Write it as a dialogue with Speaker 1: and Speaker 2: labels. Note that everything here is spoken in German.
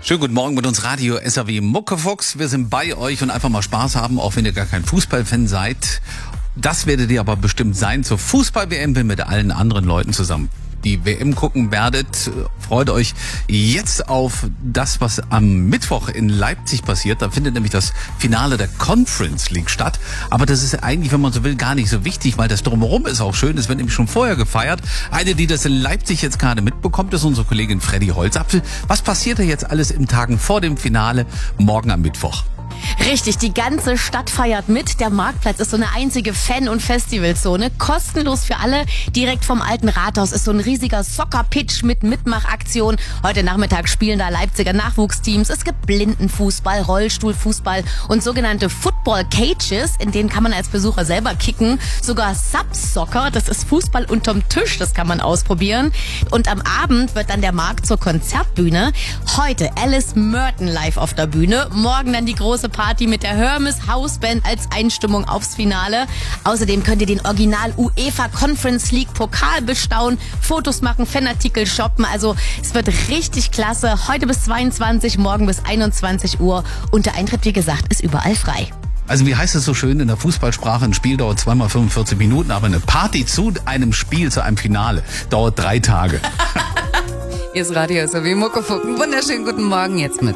Speaker 1: Schönen guten Morgen mit uns Radio SAW Muckefuchs. Wir sind bei euch und einfach mal Spaß haben, auch wenn ihr gar kein Fußballfan seid. Das werdet ihr aber bestimmt sein zur Fußball-WM, wenn ihr mit allen anderen Leuten zusammen die WM gucken werdet. Freut euch jetzt auf das, was am Mittwoch in Leipzig passiert. Da findet nämlich das Finale der Conference League statt. Aber das ist eigentlich, wenn man so will, gar nicht so wichtig, weil das Drumherum ist auch schön. Es wird nämlich schon vorher gefeiert. Eine, die das in Leipzig jetzt gerade mitbekommt, ist unsere Kollegin Freddy Holzapfel. Was passiert da jetzt alles im Tagen vor dem Finale morgen am Mittwoch?
Speaker 2: Richtig, die ganze Stadt feiert mit. Der Marktplatz ist so eine einzige Fan- und Festivalzone. Kostenlos für alle. Direkt vom alten Rathaus ist so ein riesiger Soccer-Pitch mit Mitmachaktion. Heute Nachmittag spielen da Leipziger Nachwuchsteams. Es gibt Blindenfußball, Rollstuhlfußball und sogenannte Football-Cages. In denen kann man als Besucher selber kicken. Sogar Sub-Soccer, das ist Fußball unterm Tisch. Das kann man ausprobieren. Und am Abend wird dann der Markt zur Konzertbühne. Heute Alice Merton live auf der Bühne. Morgen dann die große Party mit der Hermes Hausband als Einstimmung aufs Finale. Außerdem könnt ihr den Original UEFA Conference League Pokal bestaunen, Fotos machen, Fanartikel shoppen. Also es wird richtig klasse. Heute bis 22, morgen bis 21 Uhr. Und der Eintritt, wie gesagt, ist überall frei.
Speaker 1: Also wie heißt es so schön in der Fußballsprache, ein Spiel dauert 2 mal 45 Minuten, aber eine Party zu einem Spiel, zu einem Finale, dauert 3 Tage.
Speaker 3: Hier ist Radio SAW Muckefuck. Wunderschönen guten Morgen jetzt mit